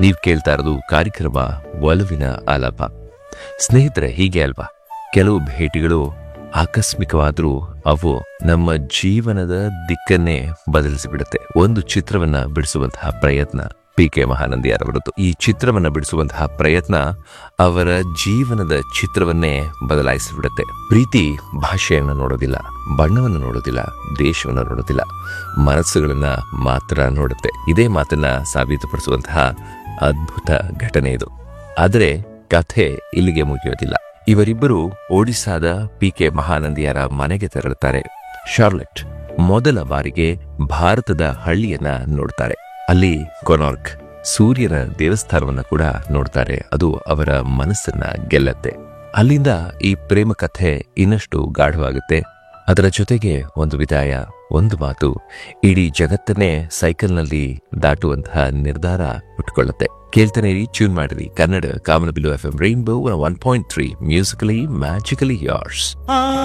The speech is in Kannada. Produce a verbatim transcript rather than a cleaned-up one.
ನೀವ್ ಕೇಳ್ತಾ ಇರೋದು ಕಾರ್ಯಕ್ರಮ ಒಲವಿನ ಆಲಾಪ. ಸ್ನೇಹಿತರೆ, ಹೀಗೆ ಅಲ್ವಾ, ಕೆಲವು ಭೇಟಿಗಳು ಆಕಸ್ಮಿಕವಾದ್ರೂ ಅವು ನಮ್ಮ ಜೀವನದ ದಿಕ್ಕನ್ನೇ ಬದಲಿಸಿಬಿಡುತ್ತೆ. ಒಂದು ಚಿತ್ರವನ್ನ ಬಿಡಿಸುವಂತಹ ಪ್ರಯತ್ನ ಪಿ ಕೆ ಮಹಾನಂದಿಯಾರವರದ್ದು. ಈ ಚಿತ್ರವನ್ನ ಬಿಡಿಸುವಂತಹ ಪ್ರಯತ್ನ ಅವರ ಜೀವನದ ಚಿತ್ರವನ್ನೇ ಬದಲಾಯಿಸಿಬಿಡುತ್ತೆ. ಪ್ರೀತಿ ಭಾಷೆಯನ್ನು ನೋಡೋದಿಲ್ಲ, ಬಣ್ಣವನ್ನು ನೋಡೋದಿಲ್ಲ, ದೇಶವನ್ನು ನೋಡೋದಿಲ್ಲ, ಮನಸ್ಸುಗಳನ್ನ ಮಾತ್ರ ನೋಡುತ್ತೆ. ಇದೇ ಮಾತನ್ನ ಸಾಬೀತುಪಡಿಸುವಂತಹ ಅದ್ಭುತ ಘಟನೆ ಇದು. ಆದರೆ ಕಥೆ ಇಲ್ಲಿಗೆ ಮುಗಿಯೋದಿಲ್ಲ. ಇವರಿಬ್ಬರು ಒಡಿಸ್ಸಾದ ಪಿ ಕೆ ಮಹಾನಂದಿಯಾರ ಮನೆಗೆ ತೆರಳುತ್ತಾರೆ. ಶಾರ್ಲೆಟ್ ಮೊದಲ ಬಾರಿಗೆ ಭಾರತದ ಹಳ್ಳಿಯನ್ನ ನೋಡ್ತಾರೆ. ಅಲ್ಲಿ ಕೊನಾರ್ಕ್ ಸೂರ್ಯನ ದೇವಸ್ಥಾನವನ್ನ ಕೂಡ ನೋಡ್ತಾರೆ. ಅದು ಅವರ ಮನಸ್ಸನ್ನ ಗೆಲ್ಲತ್ತೆ. ಅಲ್ಲಿಂದ ಈ ಪ್ರೇಮ ಕಥೆ ಇನ್ನಷ್ಟು ಗಾಢವಾಗುತ್ತೆ. ಅದರ ಜೊತೆಗೆ ಒಂದು ವಿದಾಯ, ಒಂದು ಮಾತು ಇಡೀ ಜಗತ್ತನ್ನೇ ಸೈಕಲ್ನಲ್ಲಿ ದಾಟುವಂತಹ ನಿರ್ಧಾರ ಹುಟ್ಟುಕೊಳ್ಳುತ್ತೆ. ಕೇಳ್ತಾನೆ ಇರಿ, ಟ್ಯೂನ್ ಮಾಡಿರಿ ಕನ್ನಡ ಕಾಮನಬಿಲ್ಲು F M rainbow one point three, musically magically ಯಾರ್ಸ್.